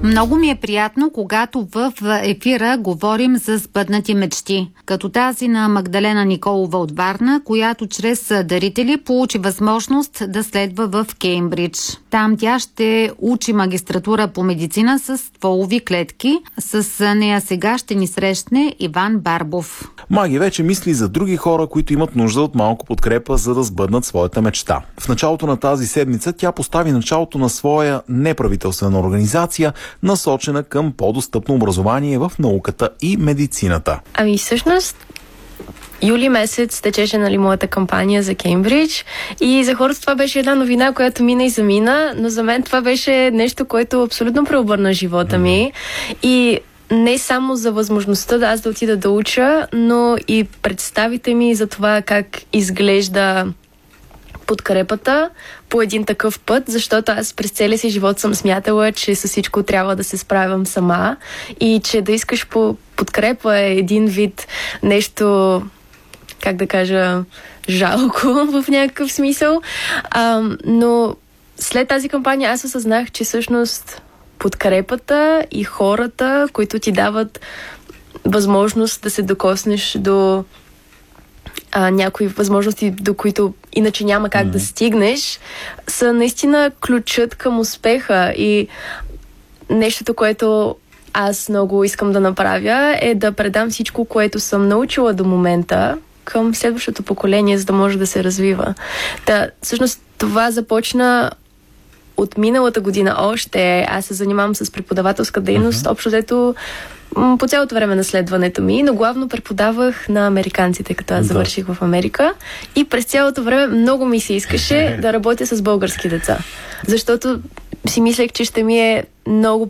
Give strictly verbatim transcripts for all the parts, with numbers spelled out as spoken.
Много ми е приятно, когато в ефира говорим за сбъднати мечти, като тази на Магдалена Николова от Варна, която чрез дарители получи възможност да следва в Кеймбридж. Там тя ще учи магистратура по медицина с стволови клетки. С нея сега ще ни срещне Иван Барбов. Маги вече мисли за други хора, които имат нужда от малко подкрепа, за да сбъднат своята мечта. В началото на тази седмица тя постави началото на своя неправителствена организация, насочена към по-достъпно образование в науката и медицината. Ами всъщност юли месец течеше, нали, моята кампания за Кеймбридж и за хората това беше една новина, която мина и замина, но за мен това беше нещо, което абсолютно преобърна живота ми. И не само за възможността да аз да отида да уча, но и представите ми за това как изглежда подкрепата по един такъв път, защото аз през целия си живот съм смятала, че със всичко трябва да се справям сама и че да искаш по подкрепа е един вид нещо, как да кажа, жалко в някакъв смисъл. А, но след тази кампания аз осъзнах, че всъщност подкрепата и хората, които ти дават възможност да се докоснеш до а, някои възможности, до които иначе няма как mm-hmm. да стигнеш, са наистина ключът към успеха. И нещото, което аз много искам да направя, е да предам всичко, което съм научила до момента към следващото поколение, за да може да се развива. Та, всъщност това започна от миналата година още. Аз се занимавам с преподавателска дейност, mm-hmm. общо взето по цялото време на следването ми, но главно преподавах на американците, като аз да. завърших в Америка. И през цялото време много ми се искаше да работя с български деца. Защото си мислех, че ще ми е много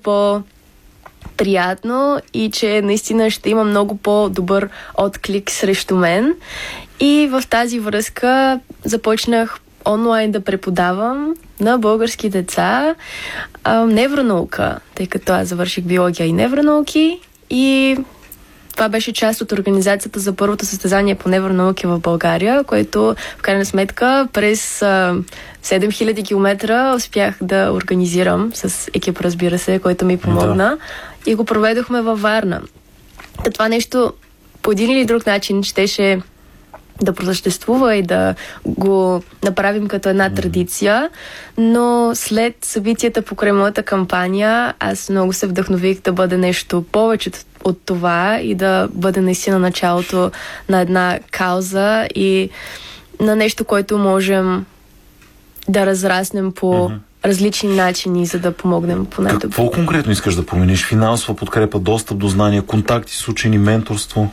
по-приятно и че наистина ще има много по-добър отклик срещу мен. И в тази връзка започнах онлайн да преподавам на български деца а, невронаука, тъй като аз завърших биология и невронауки, и това беше част от организацията за първото състезание по невронауки в България, което в крайна сметка през а, седем хиляди километра успях да организирам с екип, разбира се, който ми помогна, да. И го проведохме във Варна. Та това нещо по един или друг начин щеше да просъществува и да го направим като една традиция, но след събитията покрай моята кампания аз много се вдъхнових да бъде нещо повече от това и да бъде наистина началото на една кауза и на нещо, което можем да разраснем по mm-hmm. различни начини, за да помогнем по най-добре. Какво конкретно искаш да промениш? Финансова подкрепа, достъп до знания, контакти с учени, менторство?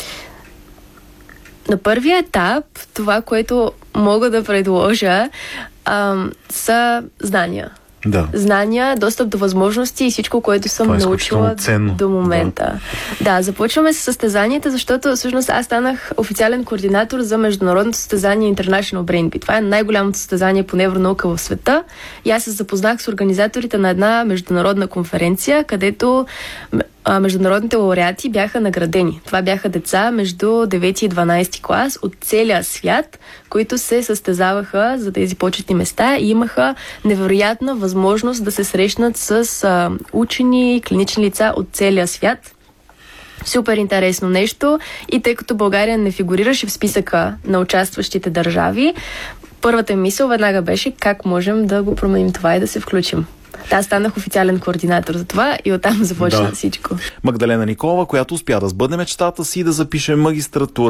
На първия етап, това, което мога да предложа, ам, са знания. Да. Знания, достъп до възможности и всичко, което съм е научила ценно. До момента. Да. да, започваме с състезанията, защото всъщност аз станах официален координатор за международното състезание International Brain Beat. Това е най-голямото състезание по невронаука в света и аз се запознах с организаторите на една международна конференция, където а, международните лауреати бяха наградени. Това бяха деца между девети и дванадесети клас от целия свят, които се състезаваха за тези почетни места и имаха невероятна възможност да се срещнат с а, учени и клинични лица от целия свят. Супер интересно нещо. И тъй като България не фигурираше в списъка на участващите държави, първата мисъл веднага беше как можем да го променим това и да се включим. Аз станах официален координатор за това и оттам започна да. всичко. Магдалена Николова, която успя да сбъдне мечтата си да запише магистратура